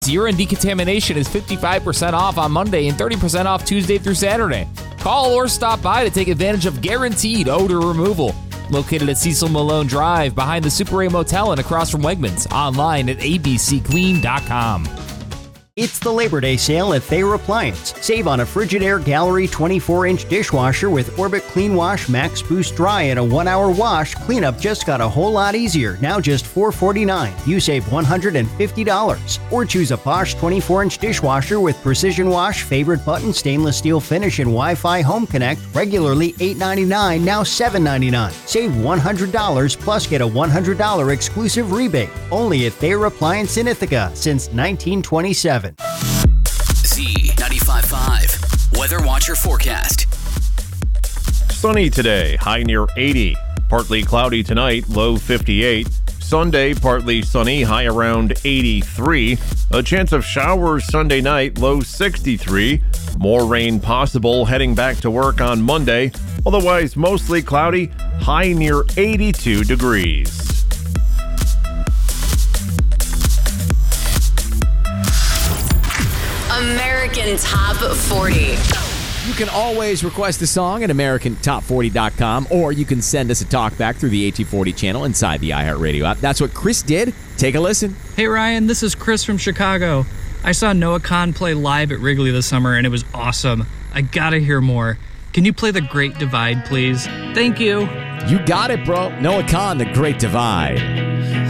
Urine decontamination is 55% off on Monday and 30% off Tuesday through Saturday. Call or stop by to take advantage of guaranteed odor removal. Located at Cecil Malone Drive behind the Super A Motel and across from Wegmans. Online at abcclean.com. It's the Labor Day sale at Thayer Appliance. Save on a Frigidaire Gallery 24-inch dishwasher with Orbit Clean Wash Max Boost Dry and a 1-hour wash. Cleanup just got a whole lot easier. Now just $449. You save $150. Or choose a Bosch 24-inch dishwasher with Precision Wash, Favorite Button, Stainless Steel Finish, and Wi-Fi Home Connect. Regularly $899, now $799. Save $100 plus get a $100 exclusive rebate. Only at Thayer Appliance in Ithaca since 1927. Z95.5 Weather Watcher Forecast. Sunny today, high near 80. Partly cloudy tonight, low 58. Sunday, partly sunny, high around 83. A chance of showers Sunday night, low 63. More rain possible heading back to work on Monday. Otherwise, mostly cloudy, high near 82 degrees. American Top 40. You can always request a song at AmericanTop40.com, or you can send us a talkback through the AT40 channel inside the iHeartRadio app. That's what Chris did. Take a listen. Hey Ryan, this is Chris from Chicago. I saw Noah Kahan play live at Wrigley this summer, and it was awesome. I gotta hear more. Can you play The Great Divide, please? Thank you. You got it, bro. Noah Kahan, The Great Divide.